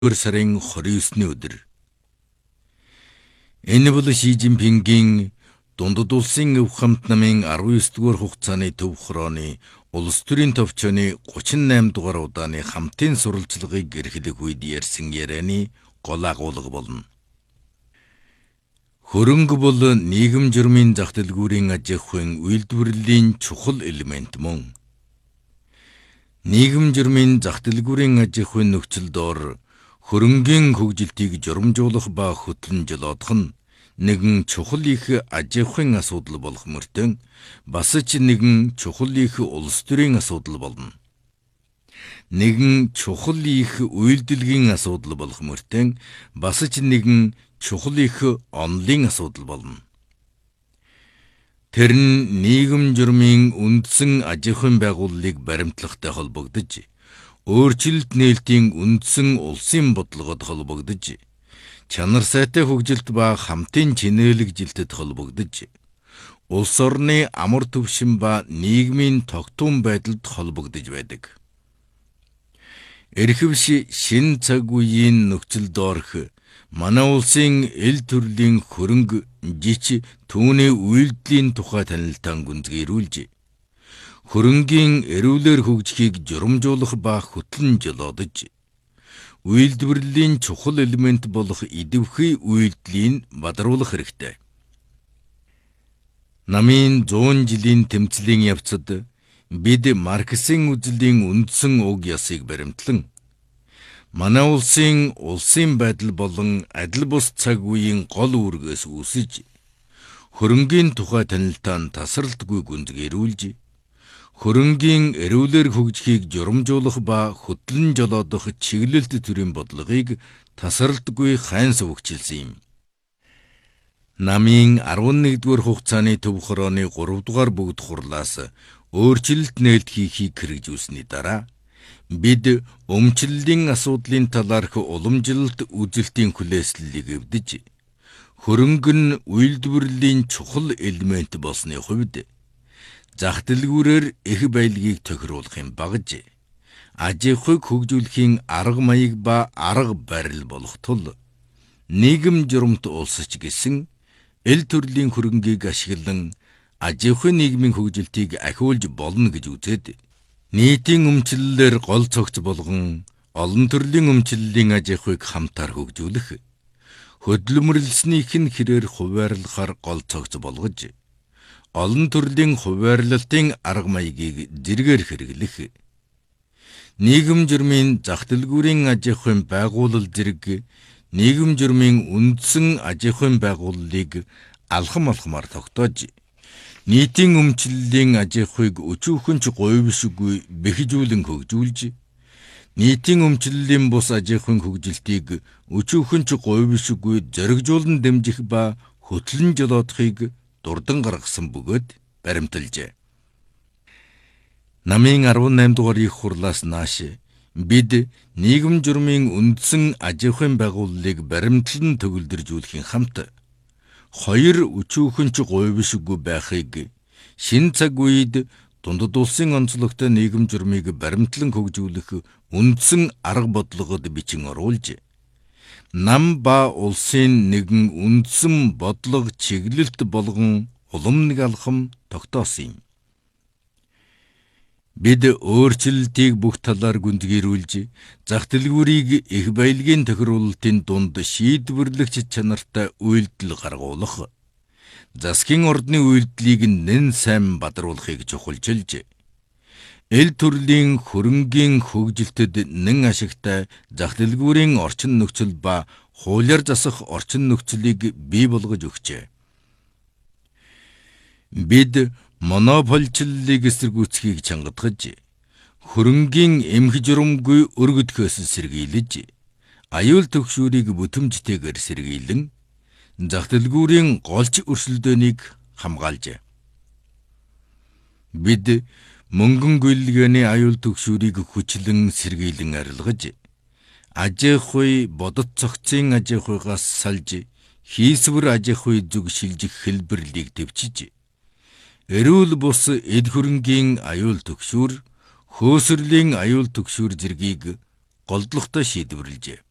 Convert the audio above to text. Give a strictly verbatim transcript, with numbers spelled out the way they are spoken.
сарын двадцать девятны өдөр. Энэ бол Ши Жинпингийн дундад улсын өв хамт намын дөрвөн дугаар хугацааны төв хорооны улс төрийн товчооны тридцать восемь дугаар удааны хамтын сурвалжлагыг эрхлэх үед ярьсан ярианы гол агуулга болно. Хөрөнгө бол нийгэм журмын зах дэлгүүрийн аж ахуйн үйлдвэрлэлийн чухал элемент мөн. Нийгэм журмын зах дэлгүүрийн аж ахуйн нөхцөл доор хөрөнгийн хөгжилтийг журамжуулах ба хөтлөн жолоодох нь нэгэн чухал их аж ахуйн асуудал болох мөртөө бас ч нэгэн чухал их улс төрийн асуудал болно. Нэгэн чухал их үйлдвэрлэлийн асуудал болох мөртөө бас ч нэгэн чухал их онлын асуудал болно. Тэр нь нийгэм журмын үндсэн аж ахуйн байгууллагыг баримтлахтай холбогдож, өөрчлөлт нээлтийн үндсэн улсын бодлогод холбогдож, чанар сайтай хөгжилт ба хамтын чинээлэгжилтэд холбогдож, улс орны амар төвшин ба нийгмийн тогтун байдалд холбогдож байдаг. Эрхэвш шин цаг үеийн нөхцөл доорх манай улсын эл төрлийн хөрөнгө жич түүний үйлдэлийн тухай танилтан гүнзгийрүүлж, хөрөнгийн эрүүлэр хөгжихийг журамжуулах ба хөтлөн жолоодож, үйлдвэрлэлийн чухал элемент болох идэвхий үйлдэлийг бадруулах хэрэгтэй. Намын зуун жилийн тэмцлийн явцад бид Марксийн үзлийн үндсэн уг ёсыг баримтлан, манай улсын улсын байдал болон адил бус цаг үеийн гол үүргээс үүсэж, хөрөнгийн тухай танилтаан тасралтгүй гүнзгийрүүлж, хөрөнгийн эрүүлэр хөгжихийг журамжуулах ба хөтлөн жолоодох чиглэлт төрийн бодлогыг тасралтгүй хайн сувгчилсан юм. Намын дөрвөн дугаар хугацааны төв хорооны гурав дугаар бүгд хурлаас өөрчлөлт нээлт хийхийг хэрэгжүүлсэний дараа, бид өмчлөлийн асуудлын талаарх уламжлалт үзэлтийн хүлээслэлийг эвдэж, хөрөнгө нь үйлдвэрлэлийн чухал элемент болсны хувьд зах дэлгүүрээр их баялагийг тохируулах юм багж, аж ахуйг хөгжүүлэхийн арга маяг ба арга барил болох тул нийгэм журамт улсч гэсэн эл төрлийн хөрөнгийг ашиглан аж ахуйн нийгмийн хөгжилтийг ахиулж болно гэж үзээд, нийтийн өмчлөлөөр гол цогц болгон олон төрлийн өмчлөлийн аж ахуйг хамтаар хөгжүүлэх, хөдөлмөрлснийх нь хэрээр хуваарлахаар гол цогц болгож, олон төрлийн хуваарлалтын арга маягийг зэргээр хэрэглэх, нийгэм журмын зах дэлгүүрийн аж ахуйн байгууллал зэрэг нийгэм журмын үндсэн аж ахуйн байгууллагыг алхам алхмаар тогтоож, нийтийн өмчлөлийн аж ахуйг өчүүхэнч говьшгүй бэхжүүлэн хөгжүүлж, нийтийн өмчлөлийн бус аж ахуйн хөгжилтийг өчүүхэнч говьшгүй зоригжуулан дэмжих ба хөтлөн жолоодохыг дурдан гаргасан бөгөөд баримталжээ. Намын дөрвөн дугаар их хурлаас нааш бид нийгэм журмын үндсэн аж ахуйн байгууллагыг баримтлан төгөлдржүүлэхийн хамт, хоёр өчүүхэнч говьшгүй байхыг шин цаг үед дундад улсын онцлогтой нийгэм журмыг баримтлан хөгжүүлэх үндсэн арга бодлогод бичин оруулж, нам ба улсын нэгэн үндсэн бодлого чиглэлт болгон улам нэг алхам тогтоосон юм. Бид өөрчлөлтийг бүх талаар гүнзгийрүүлж, зах дэлгүүрийг их баялагын тохируулалтын дунд шийдвэрлэгч чанартай үйлдэл гаргуулах, засгийн ордны үйлдлийг нэн сайн бадруулахыг чухалчилж, эл төрлийн хөрөнгийн хөгжилтэд нэн ашигтай зах дэлгүүрийн орчин нөхцөл ба хуулиар засах орчин нөхцөлийг бий болгож өгчээ. Бид монополчлалыг эсэргүүцхийг чангадгаж, хөрөнгийн эмх журамгүй өргөдөхөөс сэргийлж, аюул төгшүүрийг бүтэмжтэйгээр сэргийлэн, зах дэлгүүрийн голч өрсөлдөөнийг хамгаалжээ. Бид мөнгөн гүйлгээний аюул төгшүүрийг хүчлэн сэргийлэн арилгаж, аж ахуй бодит цогцын аж ахуйгаас салж, хийсвэр аж ахуй зүг шилжих хэлбэрлийг төвчиж, эрүүл бус эд хөрөнгийн аюул төгшүүр, хөөсрлийн аюул төгшүүр зэргийг голдлогтой шийдвэрлэжээ.